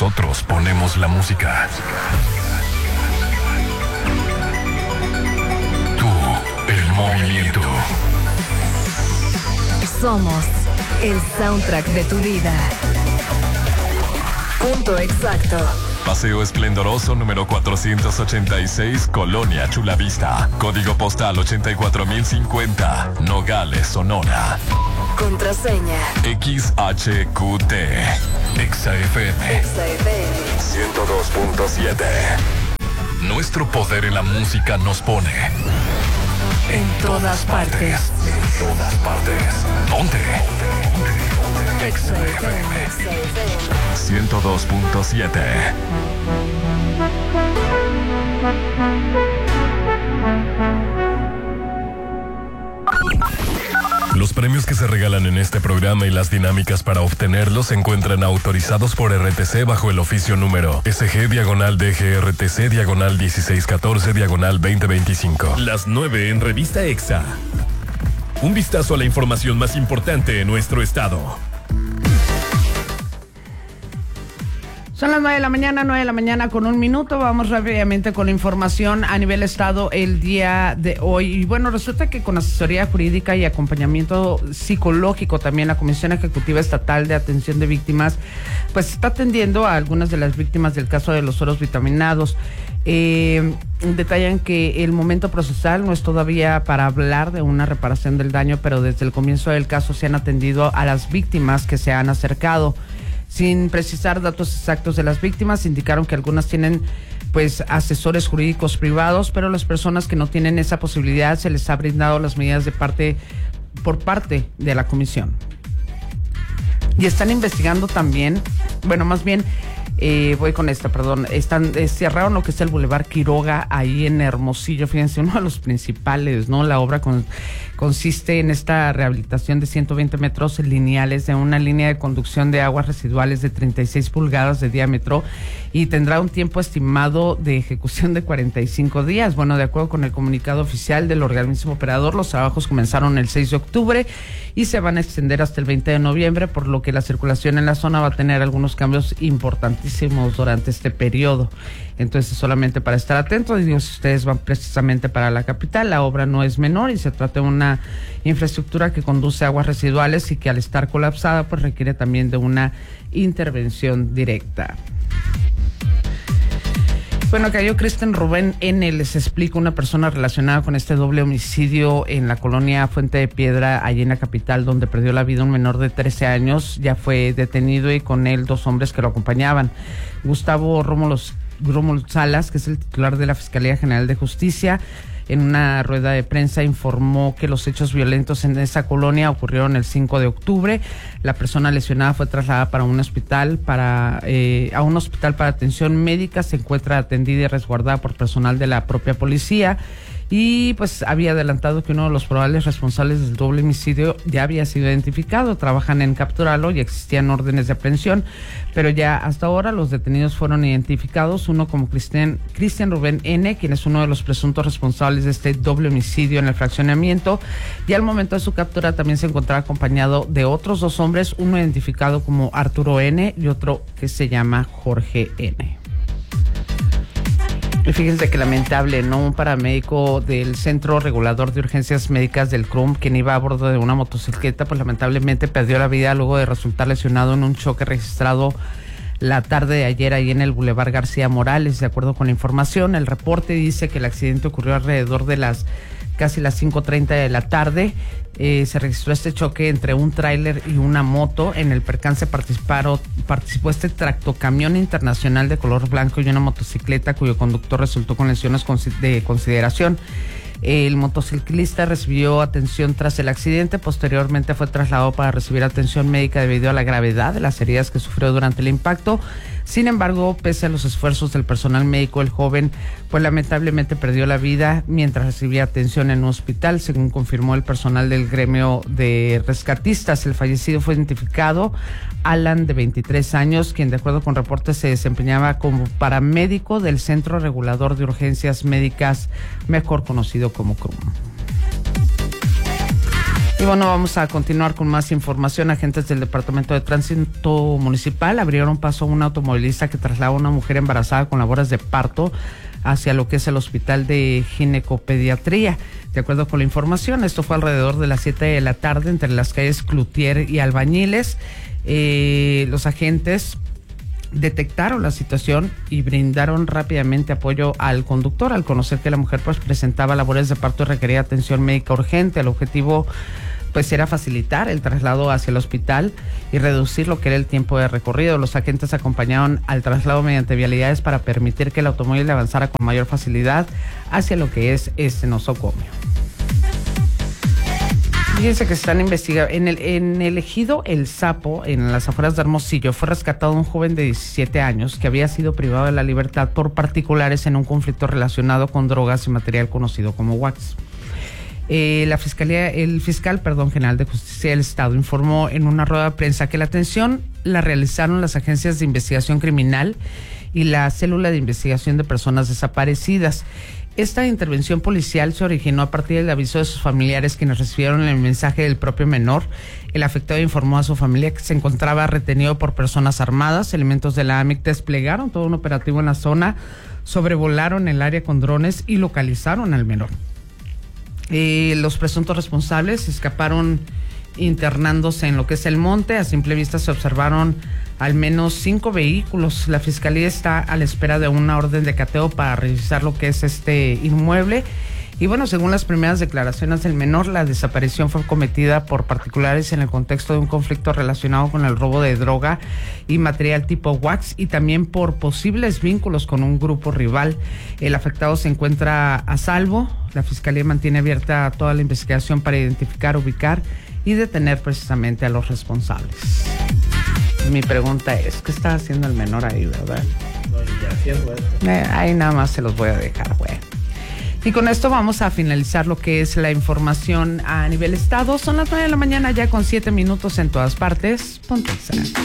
Nosotros ponemos la música. Tú, el movimiento. Somos el soundtrack de tu vida. Punto exacto. Paseo Esplendoroso número 486, Colonia Chulavista. Código postal 84050, Nogales, Sonora. Contraseña XHQT. XFM 102.7. Nuestro poder en la música nos pone en todas partes. En todas partes. ¿Dónde? XFM 102.7. Los premios que se regalan en este programa y las dinámicas para obtenerlos se encuentran autorizados por RTC bajo el oficio número SG-DGRTC/1614/2025. Las 9 en Revista EXA. Un vistazo a la información más importante en nuestro estado. Son las 9 de la mañana con 1 minuto. Vamos rápidamente con la información a nivel estado el día de hoy. Y bueno, resulta que con asesoría jurídica y acompañamiento psicológico también la Comisión Ejecutiva Estatal de Atención de Víctimas pues está atendiendo a algunas de las víctimas del caso de los sueros vitaminados. Detallan que el momento procesal no es todavía para hablar de una reparación del daño, pero desde el comienzo del caso se han atendido a las víctimas que se han acercado. Sin precisar datos exactos de las víctimas, indicaron que algunas tienen pues asesores jurídicos privados, pero las personas que no tienen esa posibilidad se les ha brindado las medidas por parte de la comisión. Y están investigando también, cerraron lo que es el Boulevard Quiroga ahí en Hermosillo. Fíjense, uno de los principales, ¿no? La obra consiste en esta rehabilitación de 120 metros lineales de una línea de conducción de aguas residuales de 36 pulgadas de diámetro y tendrá un tiempo estimado de ejecución de 45 días. Bueno, de acuerdo con el comunicado oficial del organismo operador, los trabajos comenzaron el 6 de octubre y se van a extender hasta el 20 de noviembre, por lo que la circulación en la zona va a tener algunos cambios importantísimos durante este periodo. Entonces, solamente para estar atentos, digo, si ustedes van precisamente para la capital, la obra no es menor y se trata de una infraestructura que conduce a aguas residuales y que al estar colapsada, pues requiere también de una intervención directa. Bueno, cayó Cristian Rubén N. Les explico, una persona relacionada con este doble homicidio en la colonia Fuente de Piedra, allí en la capital, donde perdió la vida un menor de 13 años, ya fue detenido y con él 2 hombres que lo acompañaban. Gustavo Rómulo Salas, que es el titular de la Fiscalía General de Justicia, en una rueda de prensa informó que los hechos violentos en esa colonia ocurrieron el 5 de octubre. La persona lesionada fue trasladada a un hospital para atención médica. Se encuentra atendida y resguardada por personal de la propia policía. Y pues había adelantado que uno de los probables responsables del doble homicidio ya había sido identificado. Trabajan en capturarlo y existían órdenes de aprehensión, pero ya hasta ahora los detenidos fueron identificados, uno como Cristian Rubén N., quien es uno de los presuntos responsables de este doble homicidio en el fraccionamiento, y al momento de su captura también se encontraba acompañado de otros 2 hombres, uno identificado como Arturo N. y otro que se llama Jorge N. Y fíjense que lamentable, ¿no? Un paramédico del Centro Regulador de Urgencias Médicas del CRUM, quien iba a bordo de una motocicleta, pues lamentablemente perdió la vida luego de resultar lesionado en un choque registrado la tarde de ayer ahí en el Boulevard García Morales. De acuerdo con la información, el reporte dice que el accidente ocurrió alrededor de casi las 5:30 de la tarde. Se registró este choque entre un tráiler y una moto. En el percance participó este tractocamión internacional de color blanco y una motocicleta cuyo conductor resultó con lesiones de consideración. El motociclista recibió atención tras el accidente. Posteriormente fue trasladado para recibir atención médica debido a la gravedad de las heridas que sufrió durante el impacto. Sin embargo, pese a los esfuerzos del personal médico, el joven pues lamentablemente perdió la vida mientras recibía atención en un hospital, según confirmó el personal del gremio de rescatistas. El fallecido fue identificado Alan, de 23 años, quien de acuerdo con reportes se desempeñaba como paramédico del Centro Regulador de Urgencias Médicas, mejor conocido como CRUM. Y bueno, vamos a continuar con más información. Agentes del Departamento de Tránsito Municipal abrieron paso a un automovilista que trasladaba a una mujer embarazada con labores de parto hacia lo que es el Hospital de Ginecopediatría. De acuerdo con la información, esto fue alrededor de las 7 de la tarde entre las calles Cloutier y Albañiles. Los agentes detectaron la situación y brindaron rápidamente apoyo al conductor al conocer que la mujer pues presentaba labores de parto y requería atención médica urgente. El objetivo pues era facilitar el traslado hacia el hospital y reducir lo que era el tiempo de recorrido. Los agentes acompañaron al traslado mediante vialidades para permitir que el automóvil avanzara con mayor facilidad hacia lo que es este nosocomio. Fíjense que se están investigando. En el ejido El Sapo, en las afueras de Hermosillo, fue rescatado un joven de 17 años que había sido privado de la libertad por particulares en un conflicto relacionado con drogas y material conocido como wax. El fiscal general de Justicia del Estado informó en una rueda de prensa que la atención la realizaron las agencias de investigación criminal y la célula de investigación de personas desaparecidas. Esta intervención policial se originó a partir del aviso de sus familiares, quienes recibieron el mensaje del propio menor. El afectado informó a su familia que se encontraba retenido por personas armadas. Elementos de la AMIC desplegaron todo un operativo en la zona, sobrevolaron el área con drones y localizaron al menor. Los presuntos responsables escaparon internándose en lo que es el monte. A simple vista se observaron al menos 5 vehículos. La fiscalía está a la espera de una orden de cateo para revisar lo que es este inmueble. Y bueno, según las primeras declaraciones del menor, la desaparición fue cometida por particulares en el contexto de un conflicto relacionado con el robo de droga y material tipo wax y también por posibles vínculos con un grupo rival. El afectado se encuentra a salvo. La fiscalía mantiene abierta toda la investigación para identificar, ubicar y detener precisamente a los responsables. Mi pregunta es, ¿qué está haciendo el menor ahí, verdad? Ahí nada más se los voy a dejar, güey. Y con esto vamos a finalizar lo que es la información a nivel estado. Son las 9 de la mañana ya con 7 minutos en todas partes. Ponte